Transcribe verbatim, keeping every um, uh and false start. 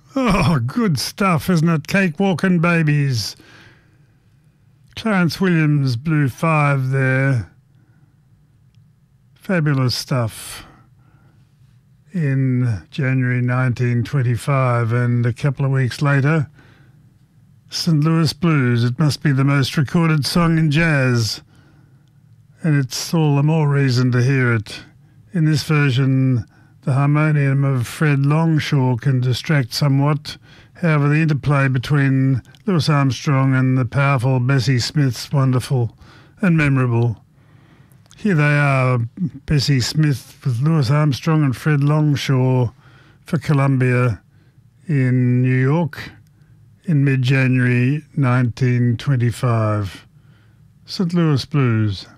Oh, good stuff, isn't it? Cakewalking Babies. Clarence Williams blew five there. Fabulous stuff in January nineteen twenty-five, and a couple of weeks later, Saint Louis Blues. It must be the most recorded song in jazz, and it's all the more reason to hear it. In this version, the harmonium of Fred Longshaw can distract somewhat. However, the interplay between Louis Armstrong and the powerful Bessie Smith's wonderful and memorable. Here they are, Bessie Smith with Louis Armstrong and Fred Longshaw for Columbia in New York in mid-January nineteen twenty-five. Saint Louis Blues.